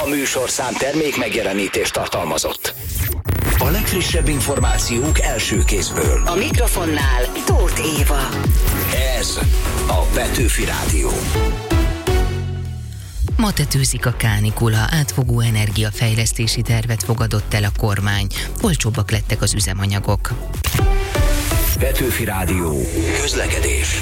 A műsorszám termék megjelenítést tartalmazott. A legfrissebb információk első kézből. A mikrofonnál Tóth Éva. Ez a Petőfi Rádió. Ma tetőzik a kánikula, átfogó energiafejlesztési tervet fogadott el a kormány. Olcsóbbak lettek az üzemanyagok. Petőfi Rádió. Közlekedés.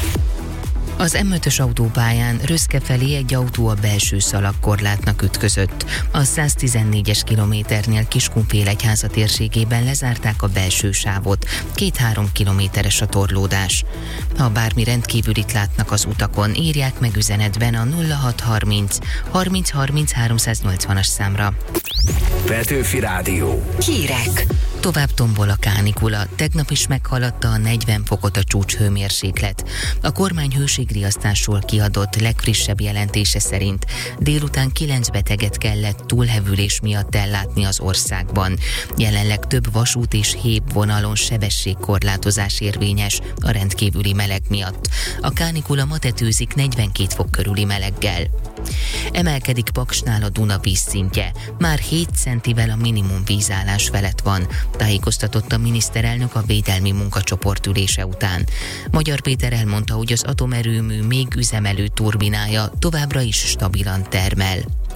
Az M5-ös autópályán Röszke felé egy autó a belső szalagkorlátnak ütközött. A 114-es kilométernél Kiskunfélegyháza térségében lezárták a belső sávot. 2-3 kilométeres a torlódás. Ha bármi rendkívülit látnak az utakon, írják meg üzenetben a 0630 30 30 380-as számra. Petőfi Rádió. Hírek. Tovább tombol a kánikula, tegnap is meghaladta a 40 fokot a csúcshőmérséklet. A kormány hőségriasztásról kiadott legfrissebb jelentése szerint délután 9 beteget kellett túlhevülés miatt ellátni az országban. Jelenleg több vasút és héb vonalon sebességkorlátozás érvényes a rendkívüli meleg miatt. A kánikula ma tetőzik 42 fok körüli meleggel. Emelkedik Paksnál a Duna vízszintje. Már 7 centivel a minimum vízállás felett van, tájékoztatott a miniszterelnök a védelmi munkacsoport ülése után. Magyar Péter elmondta, hogy az atomerőmű még üzemelő turbinája továbbra is stabilan termel.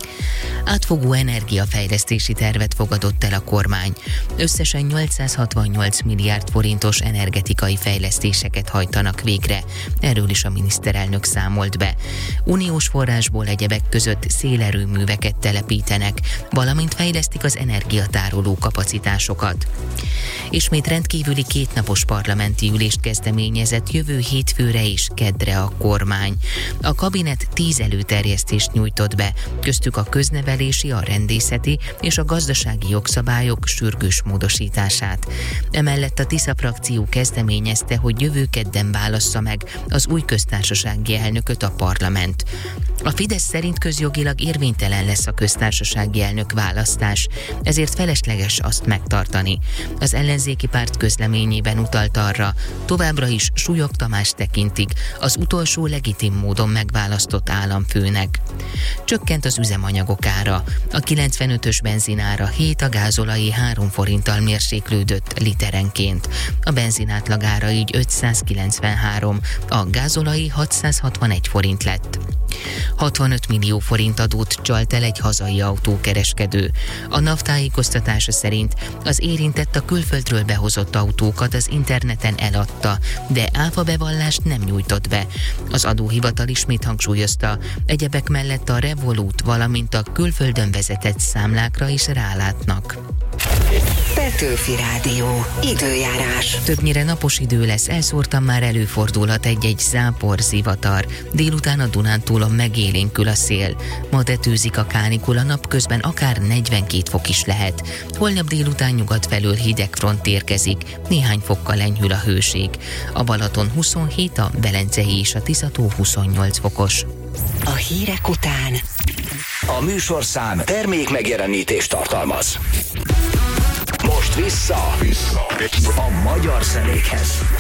Átfogó energiafejlesztési tervet fogadott el a kormány. Összesen 868 milliárd forintos energetikai fejlesztéseket hajtanak végre. Erről is a miniszterelnök számolt be. Uniós forrásból egyebek között szélerőműveket telepítenek, valamint fejlesztik az energiatároló kapacitásokat. Ismét rendkívüli kétnapos parlamenti ülést kezdeményezett jövő hétfőre és keddre a kormány. A kabinet 10 előterjesztést nyújtott be, köztük a köznevelési, a rendészeti és a gazdasági jogszabályok sürgős módosítását. Emellett a Tisza frakció kezdeményezte, hogy jövő kedden válassza meg az új köztársasági elnököt a parlament. A Fidesz szerint közjogilag érvénytelen lesz a köztársasági elnök választás, ezért felesleges azt megtartani. Az ellenzéki párt közleményében utalt arra, továbbra is Súlyog Tamást tekintik az utolsó legitim módon megválasztott államfőnek. Csökkent az üzemanyagok ára. A 95-ös benzinára 7, a gázolai 3 forinttal mérséklődött literenként. A benzin átlagára így 593, a gázolai 661 forint lett. 65 millió forint adót csalt el egy hazai autókereskedő. A NAV tájékoztatása szerint az érintett a külföldről behozott autókat az interneten eladta, de áfa bevallást nem nyújtott be. Az adóhivatal ismét hangsúlyozta, egyebek mellett a Revolut, valamint a külföldön vezetett számlákra is rálátnak. Petőfi Rádió. Időjárás. Többnyire napos idő lesz, elszórtan már előfordulhat egy-egy zápor, zivatar. Délután a Dunántúlon megélénkül a szél. Ma tetőzik a kánikula, napközben akár 42 fok is lehet. Holnap délután nyugat felől hideg front érkezik, néhány fokkal enyhül a hőség. A Balaton 27, a Velencei és a Tiszató 28 fokos. A hírek után A műsorszám termék megjelenítést tartalmaz. Most vissza a magyar zenékhez.